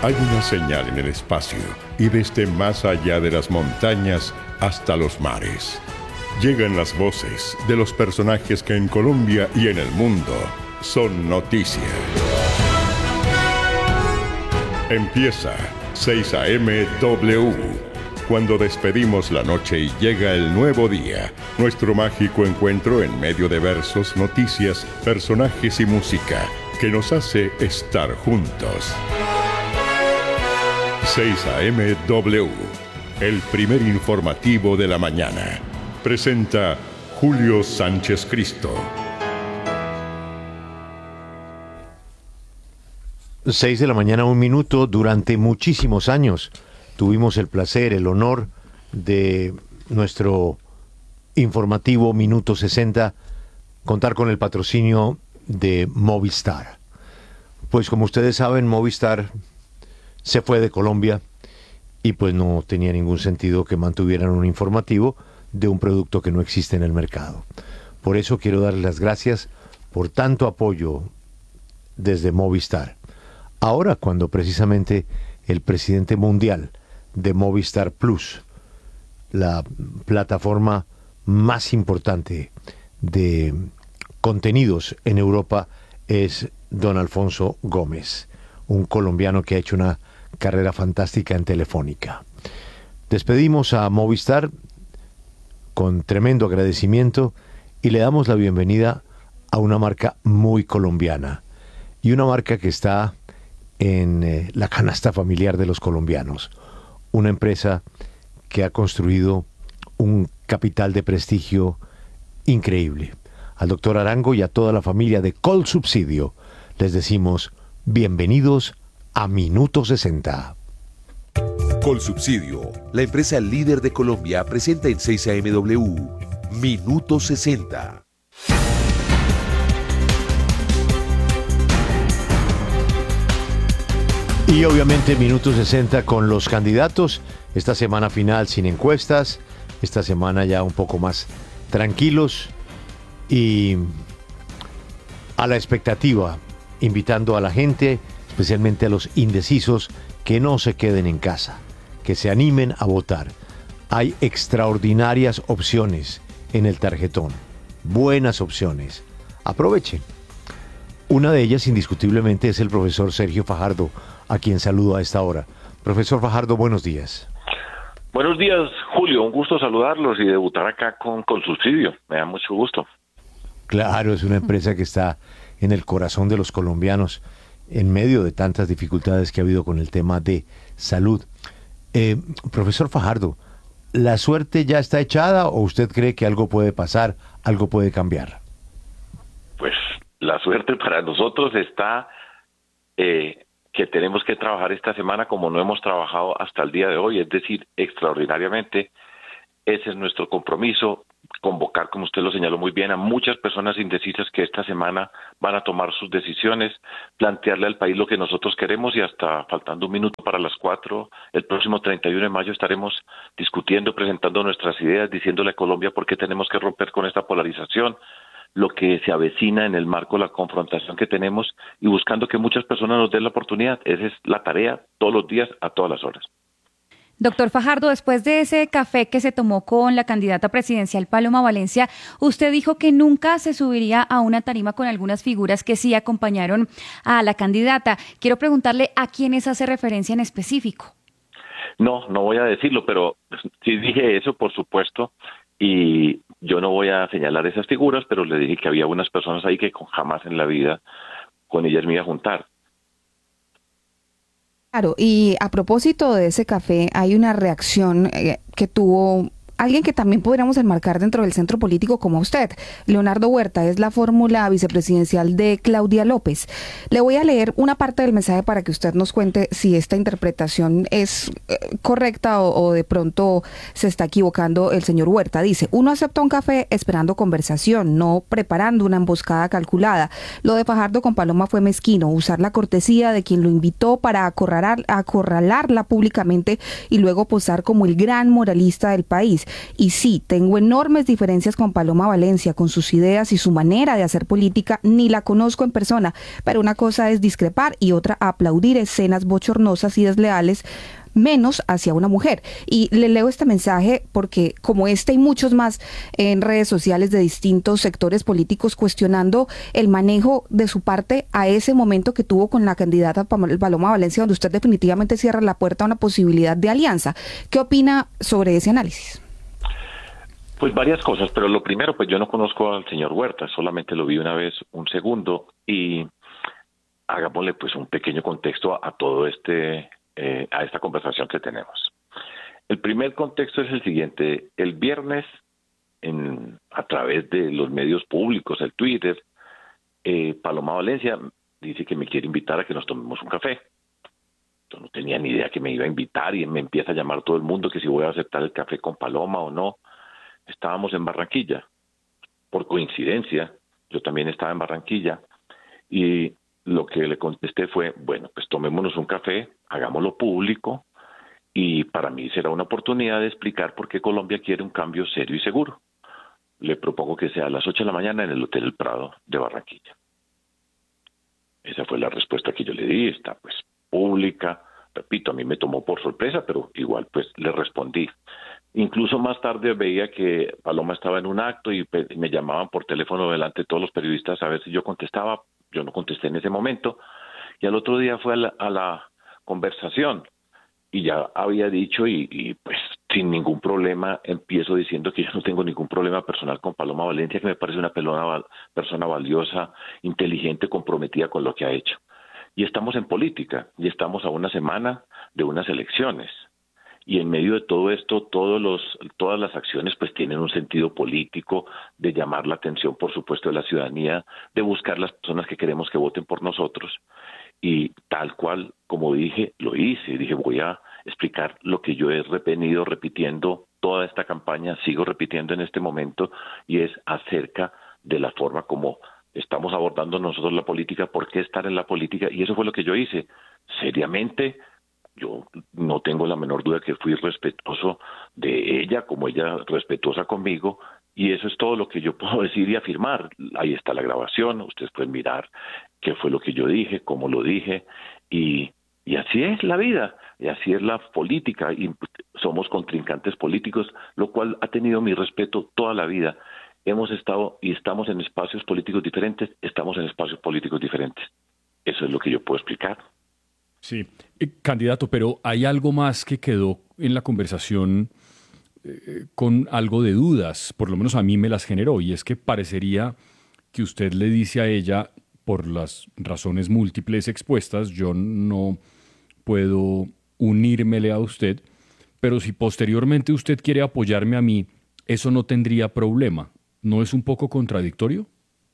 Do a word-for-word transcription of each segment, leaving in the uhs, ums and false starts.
Hay una señal en el espacio y desde más allá de las montañas hasta los mares. Llegan las voces de los personajes que en Colombia y en el mundo son noticia. Empieza seis A M W. Cuando despedimos la noche y llega el nuevo día, nuestro mágico encuentro en medio de versos, noticias, personajes y música que nos hace estar juntos. seis A M W, el primer informativo de la mañana. Presenta Julio Sánchez Cristo. Seis de la mañana, un minuto. Durante muchísimos años tuvimos el placer, el honor de nuestro informativo Minuto sesenta contar con el patrocinio de Movistar. Pues como ustedes saben, Movistar se fue de Colombia y pues no tenía ningún sentido que mantuvieran un informativo de un producto que no existe en el mercado. Por eso quiero darles las gracias por tanto apoyo desde Movistar. Ahora, cuando precisamente el presidente mundial de Movistar Plus, la plataforma más importante de contenidos en Europa, es don Alfonso Gómez, un colombiano que ha hecho una carrera fantástica en Telefónica. Despedimos a Movistar con tremendo agradecimiento y le damos la bienvenida a una marca muy colombiana y una marca que está en eh, la canasta familiar de los colombianos, una empresa que ha construido un capital de prestigio increíble. Al doctor Arango y a toda la familia de Colsubsidio les decimos bienvenidos a Minuto sesenta. Colsubsidio, la empresa líder de Colombia, presenta en seis A M W Minuto sesenta. Y obviamente Minuto sesenta con los candidatos. Esta semana final sin encuestas, esta semana ya un poco más tranquilos y a la expectativa, invitando a la gente, especialmente a los indecisos, que no se queden en casa, que se animen a votar. Hay extraordinarias opciones en el tarjetón, buenas opciones. Aprovechen. Una de ellas, indiscutiblemente, es el profesor Sergio Fajardo, a quien saludo a esta hora. Profesor Fajardo, buenos días. Buenos días, Julio. Un gusto saludarlos y debutar acá con Colsubsidio. Me da mucho gusto. Claro, es una empresa que está en el corazón de los colombianos en medio de tantas dificultades que ha habido con el tema de salud. Eh, profesor Fajardo, ¿la suerte ya está echada o usted cree que algo puede pasar, algo puede cambiar? Pues la suerte para nosotros está eh, que tenemos que trabajar esta semana como no hemos trabajado hasta el día de hoy, es decir, extraordinariamente. Ese es nuestro compromiso, convocar, como usted lo señaló muy bien, a muchas personas indecisas que esta semana van a tomar sus decisiones, plantearle al país lo que nosotros queremos y hasta faltando un minuto para las cuatro, el próximo treinta y uno de mayo estaremos discutiendo, presentando nuestras ideas, diciéndole a Colombia por qué tenemos que romper con esta polarización, lo que se avecina en el marco de la confrontación que tenemos y buscando que muchas personas nos den la oportunidad. Esa es la tarea todos los días, a todas las horas. Doctor Fajardo, después de ese café que se tomó con la candidata presidencial Paloma Valencia, usted dijo que nunca se subiría a una tarima con algunas figuras que sí acompañaron a la candidata. Quiero preguntarle a quiénes hace referencia en específico. No, no voy a decirlo, pero sí dije eso, por supuesto, y yo no voy a señalar esas figuras, pero le dije que había unas personas ahí que jamás en la vida con ellas me iba a juntar. Claro, y a propósito de ese café, hay una reacción eh, que tuvo alguien que también podríamos enmarcar dentro del centro político como usted. Leonardo Huerta es la fórmula vicepresidencial de Claudia López. Le voy a leer una parte del mensaje para que usted nos cuente si esta interpretación es eh, correcta o, o de pronto se está equivocando el señor Huerta. Dice, uno acepta un café esperando conversación, no preparando una emboscada calculada. Lo de Fajardo con Paloma fue mezquino, usar la cortesía de quien lo invitó para acorralar, acorralarla públicamente y luego posar como el gran moralista del país. país. Y sí, tengo enormes diferencias con Paloma Valencia, con sus ideas y su manera de hacer política, ni la conozco en persona, pero una cosa es discrepar y otra aplaudir escenas bochornosas y desleales, menos hacia una mujer. Y le leo este mensaje porque, como este y muchos más en redes sociales de distintos sectores políticos cuestionando el manejo de su parte a ese momento que tuvo con la candidata Paloma Valencia, donde usted definitivamente cierra la puerta a una posibilidad de alianza. ¿Qué opina sobre ese análisis? Pues varias cosas, pero lo primero, pues yo no conozco al señor Huerta, solamente lo vi una vez, un segundo, y hagámosle pues un pequeño contexto a, a todo este Eh, a esta conversación que tenemos. El primer contexto es el siguiente. El viernes, en, a través de los medios públicos, el Twitter, eh, Paloma Valencia dice que me quiere invitar a que nos tomemos un café. Yo no tenía ni idea que me iba a invitar y me empieza a llamar todo el mundo que si voy a aceptar el café con Paloma o no. Estábamos en Barranquilla. Por coincidencia, yo también estaba en Barranquilla y lo que le contesté fue, bueno, pues tomémonos un café, hagámoslo público y para mí será una oportunidad de explicar por qué Colombia quiere un cambio serio y seguro. Le propongo que sea a las ocho de la mañana en el Hotel El Prado de Barranquilla. Esa fue la respuesta que yo le di, está pues pública. Repito, a mí me tomó por sorpresa, pero igual pues le respondí. Incluso más tarde veía que Paloma estaba en un acto y me llamaban por teléfono delante de todos los periodistas a ver si yo contestaba. Yo no contesté en ese momento. Y al otro día fue a la, a la conversación y ya había dicho y, y pues sin ningún problema empiezo diciendo que yo no tengo ningún problema personal con Paloma Valencia, que me parece una pelona, persona valiosa, inteligente, comprometida con lo que ha hecho. Y estamos en política y estamos a una semana de unas elecciones. Y en medio de todo esto, todos los, todas las acciones pues tienen un sentido político, de llamar la atención, por supuesto, de la ciudadanía, de buscar las personas que queremos que voten por nosotros. Y tal cual, como dije, lo hice. Dije, voy a explicar lo que yo he venido repitiendo toda esta campaña, sigo repitiendo en este momento, y es acerca de la forma como estamos abordando nosotros la política, por qué estar en la política, y eso fue lo que yo hice, seriamente. Yo no tengo la menor duda que fui respetuoso de ella, como ella respetuosa conmigo, y eso es todo lo que yo puedo decir y afirmar. Ahí está la grabación, ustedes pueden mirar qué fue lo que yo dije, cómo lo dije, y, y así es la vida, y así es la política, y somos contrincantes políticos, lo cual ha tenido mi respeto toda la vida. Hemos estado y estamos en espacios políticos diferentes, estamos en espacios políticos diferentes. Eso es lo que yo puedo explicar. Sí, eh, candidato, pero hay algo más que quedó en la conversación eh, con algo de dudas, por lo menos a mí me las generó, y es que parecería que usted le dice a ella, por las razones múltiples expuestas, yo no puedo unírmele a usted, pero si posteriormente usted quiere apoyarme a mí, eso no tendría problema. ¿No es un poco contradictorio?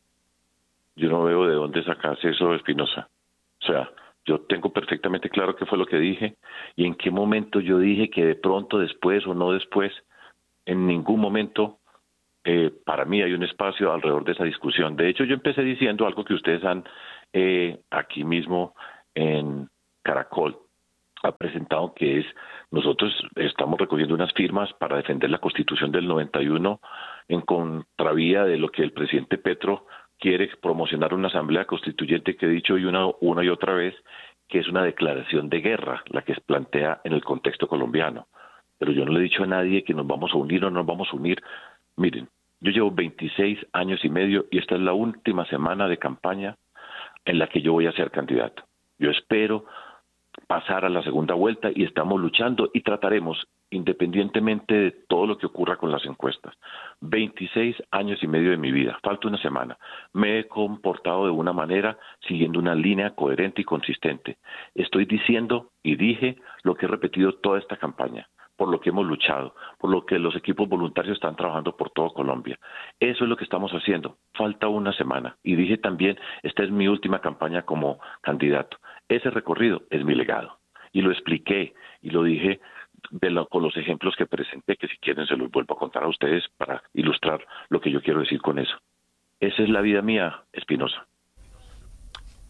Yo no veo de dónde sacarse eso, Espinosa. O sea, yo tengo perfectamente claro qué fue lo que dije y en qué momento yo dije que de pronto, después o no después, en ningún momento eh, para mí hay un espacio alrededor de esa discusión. De hecho, yo empecé diciendo algo que ustedes han eh, aquí mismo en Caracol ha presentado, que es, nosotros estamos recogiendo unas firmas para defender la Constitución del noventa y uno en contravía de lo que el presidente Petro quiere promocionar, una asamblea constituyente que he dicho y una, una y otra vez que es una declaración de guerra la que se plantea en el contexto colombiano. Pero yo no le he dicho a nadie que nos vamos a unir o no nos vamos a unir. Miren, yo llevo veintiséis años y medio y esta es la última semana de campaña en la que yo voy a ser candidato. Yo espero pasar a la segunda vuelta y estamos luchando y trataremos, independientemente de todo lo que ocurra con las encuestas. veintiséis años y medio de mi vida, falta una semana. Me he comportado de una manera siguiendo una línea coherente y consistente. Estoy diciendo y dije lo que he repetido toda esta campaña, por lo que hemos luchado, por lo que los equipos voluntarios están trabajando por todo Colombia. Eso es lo que estamos haciendo. Falta una semana. Y dije también, esta es mi última campaña como candidato. Ese recorrido es mi legado. Y lo expliqué y lo dije de lo, con los ejemplos que presenté, que si quieren se los vuelvo a contar a ustedes para ilustrar lo que yo quiero decir con eso. Esa es la vida mía, Espinosa.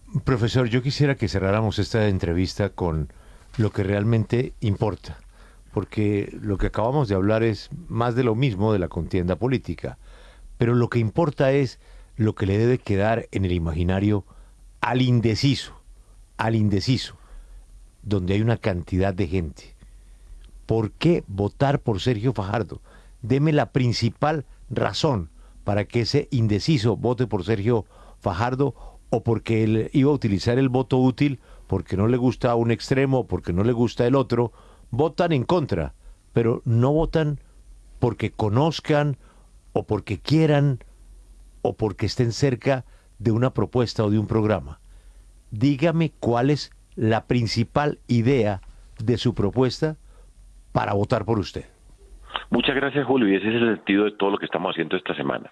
Profesor, yo quisiera que cerráramos esta entrevista con lo que realmente importa, porque lo que acabamos de hablar es más de lo mismo de la contienda política, pero lo que importa es lo que le debe quedar en el imaginario al indeciso, al indeciso, donde hay una cantidad de gente. ¿Por qué votar por Sergio Fajardo? Deme la principal razón para que ese indeciso vote por Sergio Fajardo, o porque él iba a utilizar el voto útil porque no le gusta un extremo, porque no le gusta el otro. Votan en contra, pero no votan porque conozcan o porque quieran o porque estén cerca de una propuesta o de un programa. Dígame cuál es la principal idea de su propuesta para votar por usted. Muchas gracias, Julio, y ese es el sentido de todo lo que estamos haciendo esta semana.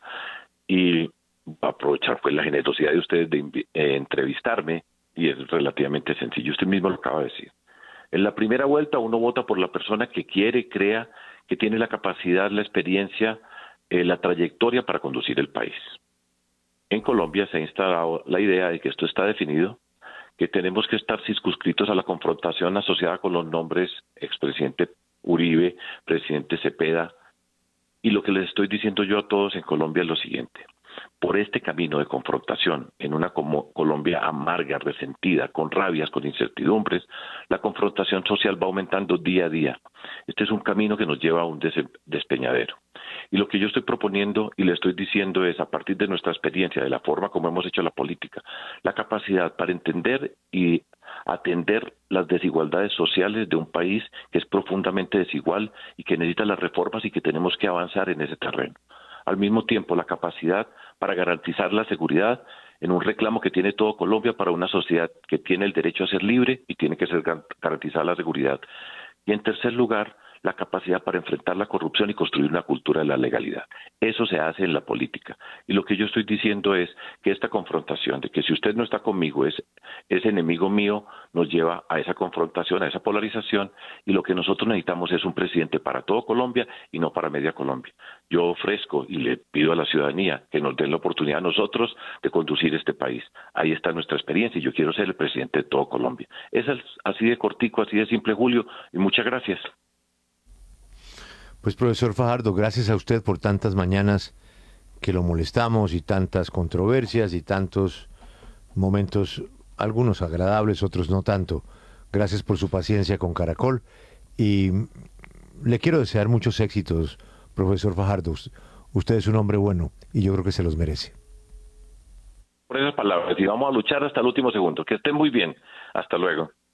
Y aprovechar pues la generosidad de ustedes de eh, entrevistarme, y es relativamente sencillo, usted mismo lo acaba de decir. En la primera vuelta uno vota por la persona que quiere, crea, que tiene la capacidad, la experiencia, eh, la trayectoria para conducir el país. En Colombia se ha instalado la idea de que esto está definido, que tenemos que estar circunscritos a la confrontación asociada con los nombres expresidente Uribe, presidente Cepeda, y lo que les estoy diciendo yo a todos en Colombia es lo siguiente: por este camino de confrontación, en una como Colombia amarga, resentida, con rabias, con incertidumbres, la confrontación social va aumentando día a día. Este es un camino que nos lleva a un des despeñadero. Y lo que yo estoy proponiendo y le estoy diciendo es, a partir de nuestra experiencia, de la forma como hemos hecho la política, la capacidad para entender y atender las desigualdades sociales de un país que es profundamente desigual y que necesita las reformas y que tenemos que avanzar en ese terreno. Al mismo tiempo, la capacidad para garantizar la seguridad en un reclamo que tiene todo Colombia para una sociedad que tiene el derecho a ser libre y tiene que ser garantizar la seguridad. Y en tercer lugar, la capacidad para enfrentar la corrupción y construir una cultura de la legalidad. Eso se hace en la política. Y lo que yo estoy diciendo es que esta confrontación, de que si usted no está conmigo, es, es enemigo mío, nos lleva a esa confrontación, a esa polarización, y lo que nosotros necesitamos es un presidente para todo Colombia y no para media Colombia. Yo ofrezco y le pido a la ciudadanía que nos den la oportunidad a nosotros de conducir este país. Ahí está nuestra experiencia y yo quiero ser el presidente de todo Colombia. Es así de cortico, así de simple, Julio, y muchas gracias. Pues profesor Fajardo, gracias a usted por tantas mañanas que lo molestamos y tantas controversias y tantos momentos, algunos agradables, otros no tanto. Gracias por su paciencia con Caracol y le quiero desear muchos éxitos, profesor Fajardo. Usted es un hombre bueno y yo creo que se los merece. Por esas palabras, y vamos a luchar hasta el último segundo. Que estén muy bien. Hasta luego.